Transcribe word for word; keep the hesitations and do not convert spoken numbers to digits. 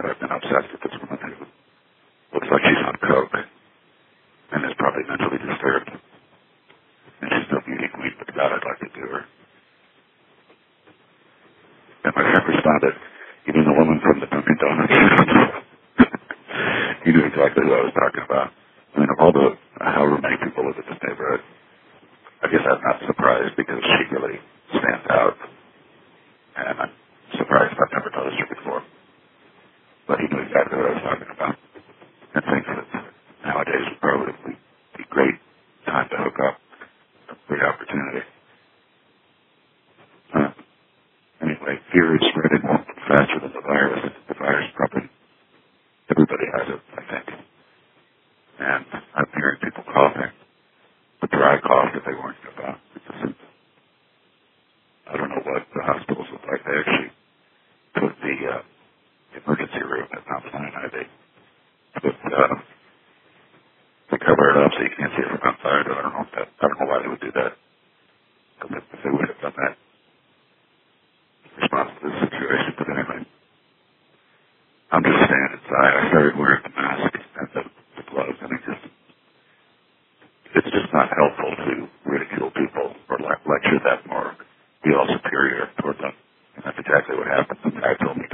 that I've been obsessed with this woman who looks like she's on coke and is probably mentally disturbed. And she's no beauty queen, but God, I'd like to do her. And my friend responded, you mean the woman from the Dunkin' Donuts? He knew exactly what I was talking about. I mean, of all the, however many people live in this neighborhood, I guess I'm not surprised because she really stands out. And I'm surprised I've never noticed her before. But he knew exactly what I was talking about. And thinks that nowadays would probably be a great time to hook up. A great opportunity. Uh, anyway, fear is spreading more faster than the virus. The virus probably, everybody has it, I think. And I'm hearing people coughing. A dry cough that they warned you about. I don't know what the hospitals look like. They actually put the uh, emergency room at Mount Sinai. They put, uh, they cover it up so you can't see it from outside. I don't know if that, I don't know why they would do that. If they would have done that in response to this situation. But anyway, I'm just staying inside. I started wearing the mask and the, the gloves, and it just, it's just not helpful to ridicule people or le- lecture them or be all superior toward them. And that's exactly what happened. The guy told me